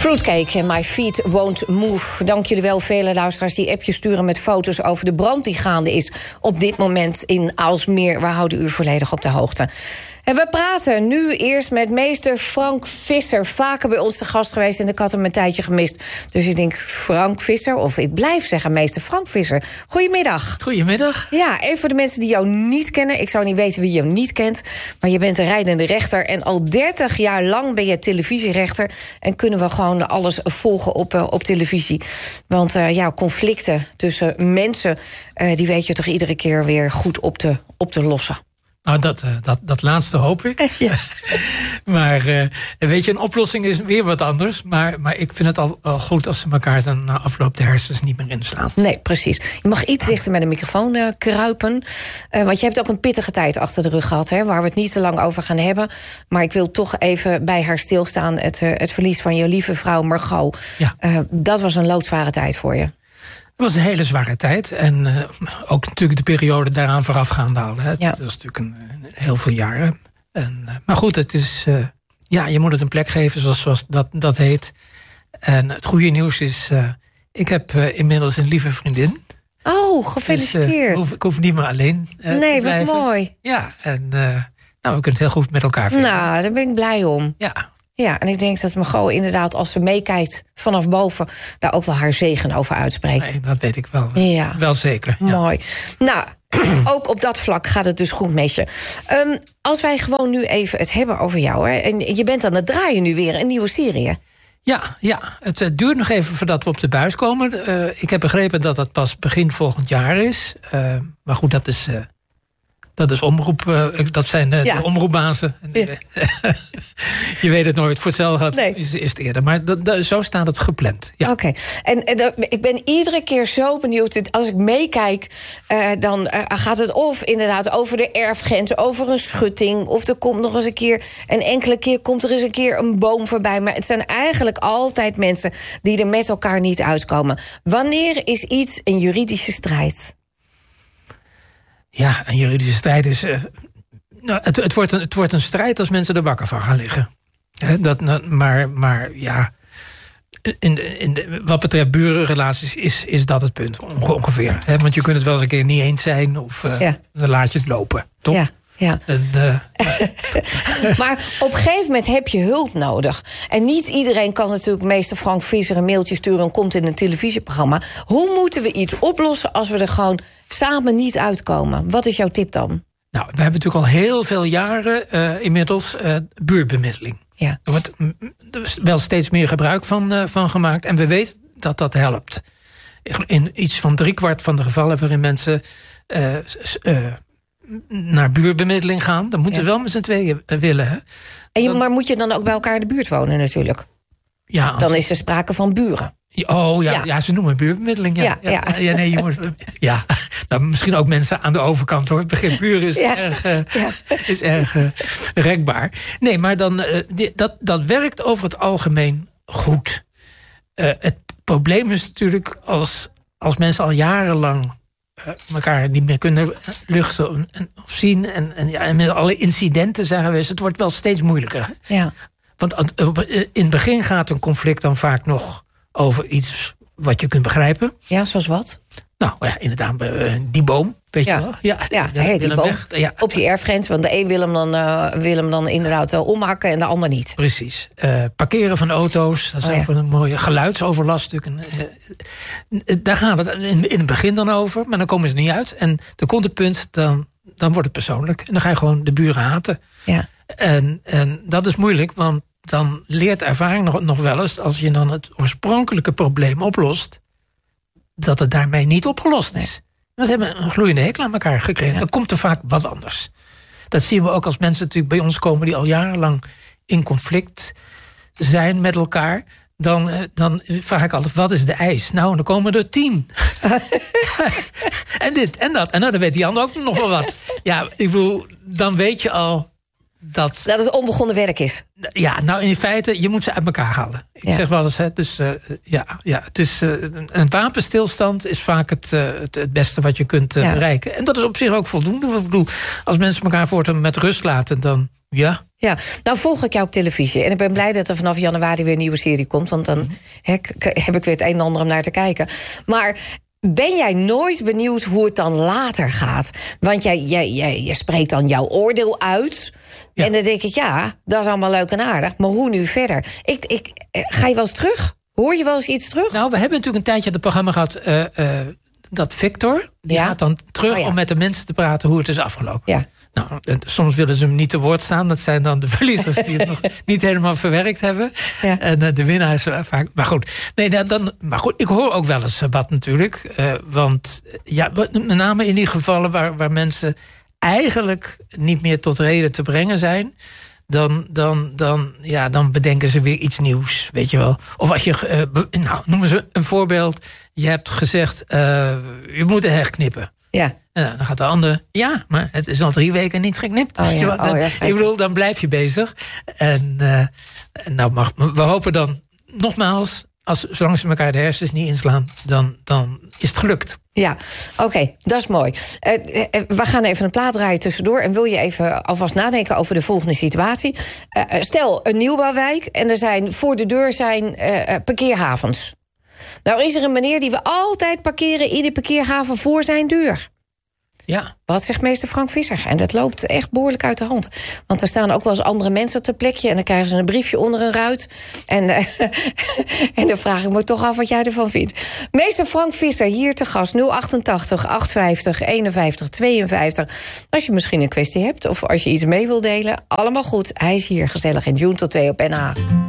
Fruitcake en My Feet Won't Move. Dank jullie wel, vele luisteraars die appjes sturen met foto's over de brand die gaande is op dit moment in Aalsmeer. We houden u volledig op de hoogte. En we praten nu eerst met meester Frank Visser. Vaker bij ons te gast geweest en ik had hem een tijdje gemist. Dus ik denk Frank Visser, of ik blijf zeggen meester Frank Visser. Goedemiddag. Goedemiddag. Ja, even voor de mensen die jou niet kennen. Ik zou niet weten wie jou niet kent. Maar je bent een rijdende rechter. En al 30 jaar lang ben je televisierechter. En kunnen we gewoon alles volgen op televisie. Want conflicten tussen mensen, die weet je toch iedere keer weer goed op te lossen. Nou, dat laatste hoop ik. Ja. Maar weet je, een oplossing is weer wat anders. Maar ik vind het al goed als ze elkaar dan na afloop de hersens niet meer inslaan. Nee, precies. Je mag iets dichter met de microfoon kruipen. Want je hebt ook een pittige tijd achter de rug gehad, hè, waar we het niet te lang over gaan hebben. Maar ik wil toch even bij haar stilstaan. Het verlies van je lieve vrouw Margot. Ja. Dat was een loodzware tijd voor je. Het was een hele zware tijd. En ook natuurlijk de periode daaraan voorafgaande al. Hè. Ja. Dat was natuurlijk heel veel jaren. Maar goed, het is, je moet het een plek geven zoals dat heet. En het goede nieuws is, ik heb inmiddels een lieve vriendin. Oh, gefeliciteerd. Dus, ik hoef niet meer alleen te blijven. Wat mooi. Ja, en we kunnen het heel goed met elkaar vinden. Nou, daar ben ik blij om. Ja, en ik denk dat Margot inderdaad, als ze meekijkt vanaf boven, daar ook wel haar zegen over uitspreekt. Nee, dat weet ik wel. Ja. Wel zeker. Ja. Mooi. Nou, ook op dat vlak gaat het dus goed met je. Als wij gewoon nu even het hebben over jou, hè, en je bent aan het draaien nu weer een nieuwe serie. Ja, het duurt nog even voordat we op de buis komen. Ik heb begrepen dat dat pas begin volgend jaar is. Maar goed, dat is omroep. Dat zijn de omroepbazen. Ja. Je weet het nooit. Voor hetzelfde is het eerder. Maar zo staat het gepland. Ja. Oké. En ik ben iedere keer zo benieuwd. Als ik meekijk, dan gaat het of inderdaad over de erfgrens, over een schutting, of er komt nog eens een keer, een enkele keer komt er eens een keer een boom voorbij. Maar het zijn eigenlijk altijd mensen die er met elkaar niet uitkomen. Wanneer is iets een juridische strijd? Ja, een juridische strijd is. Het wordt een strijd als mensen er wakker van gaan liggen. Maar ja, wat betreft burenrelaties is dat het punt ongeveer. Want je kunt het wel eens een keer niet eens zijn of dan laat je het lopen, toch? Ja. Maar op een gegeven moment heb je hulp nodig. En niet iedereen kan natuurlijk meester Frank Visser een mailtje sturen en komt in een televisieprogramma. Hoe moeten we iets oplossen als we er gewoon samen niet uitkomen? Wat is jouw tip dan? Nou, we hebben natuurlijk al heel veel jaren inmiddels buurtbemiddeling. Ja. Er wordt wel steeds meer gebruik van gemaakt. En we weten dat dat helpt. In iets van 3/4 van de gevallen waarin mensen naar buurtbemiddeling gaan, dan moeten ze wel met z'n tweeën willen. Hè? Maar moet je dan ook bij elkaar in de buurt wonen natuurlijk? Ja. Dan is er sprake van buren. Ja, ze noemen buurtbemiddeling. Nou, misschien ook mensen aan de overkant, hoor. Het begrip buren is erg rekbaar. Nee, maar dan, dat werkt over het algemeen goed. Het probleem is natuurlijk als mensen al jarenlang elkaar niet meer kunnen luchten of zien. En met alle incidenten zeggen we, het wordt wel steeds moeilijker. Hè? Ja. Want in het begin gaat een conflict dan vaak nog over iets wat je kunt begrijpen. Ja, zoals wat? Nou ja, inderdaad, die boom, weet je wel. Die boom op die erfgrens, want de een wil hem dan inderdaad omhakken en de ander niet. Precies. Parkeren van auto's, dat is ook een mooie geluidsoverlast. Daar gaat het in het begin dan over, maar dan komen ze niet uit. En dan komt het punt, dan wordt het persoonlijk. En dan ga je gewoon de buren haten. Ja. En dat is moeilijk, want dan leert ervaring nog wel eens, als je dan het oorspronkelijke probleem oplost, dat het daarmee niet opgelost is. We hebben een gloeiende hekel aan elkaar gekregen. Dan komt er vaak wat anders. Dat zien we ook als mensen natuurlijk bij ons komen die al jarenlang in conflict zijn met elkaar. Dan vraag ik altijd, wat is de eis? Nou, dan komen er 10. En dit en dat. En nou, dan weet die ander ook nog wel wat. Ja, ik bedoel, dan weet je al dat het onbegonnen werk is. Ja, nou in feite, je moet ze uit elkaar halen. Ik zeg wel eens, het is een wapenstilstand is vaak het beste wat je kunt bereiken. En dat is op zich ook voldoende. Ik bedoel, als mensen elkaar voortaan met rust laten, Ja. Ja, nou volg ik jou op televisie. En ik ben blij dat er vanaf januari weer een nieuwe serie komt. Want dan heb ik weer het een en ander om naar te kijken. Maar ben jij nooit benieuwd hoe het dan later gaat? Want jij spreekt dan jouw oordeel uit. Ja. En dan denk ik, dat is allemaal leuk en aardig. Maar hoe nu verder? Ga je wel eens terug? Hoor je wel eens iets terug? Nou, we hebben natuurlijk een tijdje het programma gehad... dat Victor, die gaat dan terug om met de mensen te praten hoe het is afgelopen. Ja. Nou, soms willen ze hem niet te woord staan. Dat zijn dan de verliezers die het nog niet helemaal verwerkt hebben. Ja. En de winnaars vaak... Maar goed, ik hoor ook wel eens wat natuurlijk. Want met name in die gevallen waar mensen eigenlijk niet meer tot reden te brengen zijn... Dan bedenken ze weer iets nieuws, weet je wel. Of als je, noemen ze een voorbeeld. Je hebt gezegd, je moet de heg knippen. Ja. En dan gaat de ander, maar het is al 3 weken niet geknipt. Ik bedoel, dan blijf je bezig. En we hopen dan nogmaals... zolang ze elkaar de hersens niet inslaan, dan is het gelukt. Ja, oké, dat is mooi. We gaan even een plaat draaien tussendoor... en wil je even alvast nadenken over de volgende situatie. Stel, een nieuwbouwwijk en voor de deur zijn parkeerhavens. Nou is er een meneer die we altijd parkeren... in de parkeerhaven voor zijn deur. Ja. Wat zegt meester Frank Visser? En dat loopt echt behoorlijk uit de hand. Want er staan ook wel eens andere mensen op het plekje... en dan krijgen ze een briefje onder een ruit. En dan vraag ik me toch af wat jij ervan vindt. Meester Frank Visser, hier te gast. 088 850 51 52. Als je misschien een kwestie hebt of als je iets mee wil delen... allemaal goed. Hij is hier gezellig in June tot 2 op NH.